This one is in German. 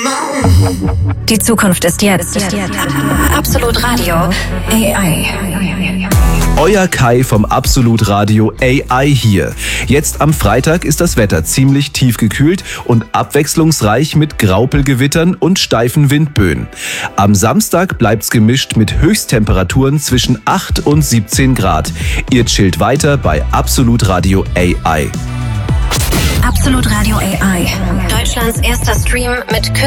Die Zukunft ist jetzt. Absolut Radio AI. Euer Kai vom Absolut Radio AI hier. Jetzt am Freitag ist das Wetter ziemlich tief gekühlt und abwechslungsreich mit Graupelgewittern und steifen Windböen. Am Samstag bleibt's gemischt mit Höchsttemperaturen zwischen 8 und 17 Grad. Ihr chillt weiter bei Absolut Radio AI. Absolut Radio AI. Deutschlands erster Stream mit